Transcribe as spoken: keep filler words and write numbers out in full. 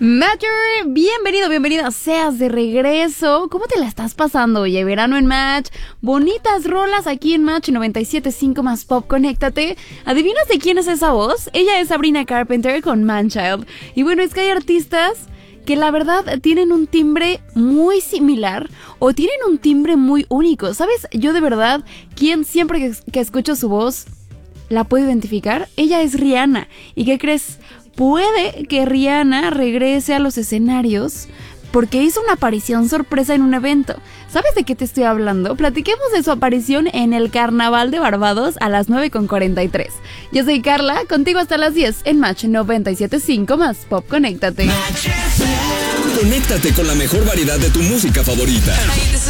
Matthew, bienvenido, bienvenida, seas de regreso. ¿Cómo te la estás pasando? Oye, verano en Match, bonitas rolas aquí en Match noventa y siete punto cinco más Pop, conéctate. ¿Adivinas de quién es esa voz? Ella es Sabrina Carpenter con Manchild. Y bueno, es que hay artistas que la verdad tienen un timbre muy similar o tienen un timbre muy único. ¿Sabes? Yo de verdad, quien siempre que, que escucho su voz la puedo identificar, ella es Rihanna. ¿Y qué crees? Puede que Rihanna regrese a los escenarios porque hizo una aparición sorpresa en un evento. ¿Sabes de qué te estoy hablando? Platiquemos de su aparición en el Carnaval de Barbados a las nueve con cuarenta y tres. Yo soy Carla, contigo hasta las diez en Match noventa y siete punto cinco más Pop, conéctate. Conéctate con la mejor variedad de tu música favorita.